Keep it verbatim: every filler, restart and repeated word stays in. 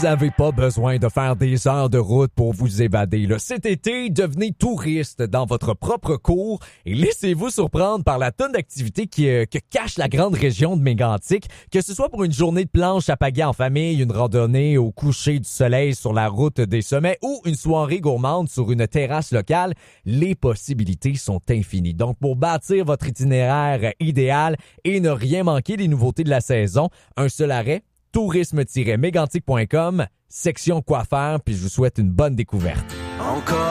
Vous avez pas besoin de faire des heures de route pour vous évader. Là. Cet été, devenez touriste dans votre propre cours et laissez-vous surprendre par la tonne d'activités qui, euh, que cache la grande région de Mégantic. Que ce soit pour une journée de planche à pagaie en famille, une randonnée au coucher du soleil sur la route des sommets ou une soirée gourmande sur une terrasse locale, les possibilités sont infinies. Donc, pour bâtir votre itinéraire idéal et ne rien manquer des nouveautés de la saison, un seul arrêt, tourisme tiret mégantic point com, section quoi faire, puis je vous souhaite une bonne découverte. Encore